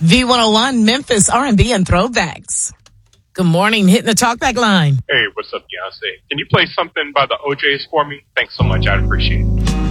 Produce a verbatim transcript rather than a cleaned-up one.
V one oh one, Memphis R and B and throwbacks. Good morning, hitting the talkback line. Hey, what's up, Beyonce? Can you play something by the O Js for me? Thanks so much. I'd appreciate it.